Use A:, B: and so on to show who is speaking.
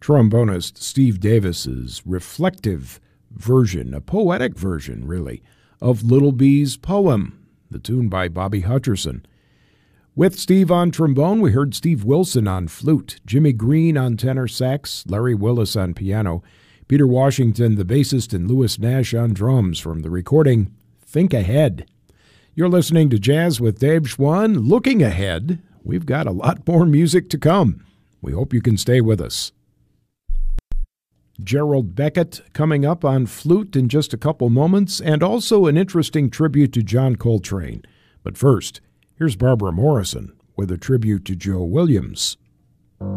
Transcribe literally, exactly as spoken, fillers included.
A: trombonist Steve Davis's reflective version, a poetic version, really, of Little Bee's poem, the tune by Bobby Hutcherson. With Steve on trombone, we heard Steve Wilson on flute, Jimmy Green on tenor sax, Larry Willis on piano, Peter Washington, the bassist, and Louis Nash on drums from the recording Think Ahead. You're listening to Jazz with Dave Schwann. Looking ahead, we've got a lot more music to come. We hope you can stay with us. Gerald Beckett coming up on flute in just a couple moments, and also an interesting tribute to John Coltrane. But first, here's Barbara Morrison with a tribute to Joe Williams.